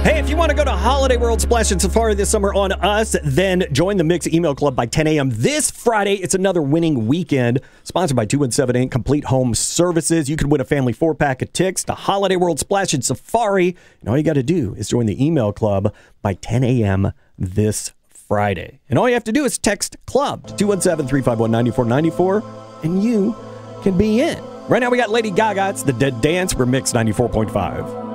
Hey, if you want to go to Holiday World Splash and Safari this summer on us, then join the Mix email club by 10 a.m. this Friday. It's another winning weekend, sponsored by 2178 Inc. Complete Home Services. You could win a family 4-pack of tickets to Holiday World Splash and Safari. And all you got to do is join the email club by 10 a.m. this Friday. And all you have to do is text CLUB to 217-351-9494, and you can be in. Right now we got Lady Gaga. It's The Dead Dance. We're Mix 94.5.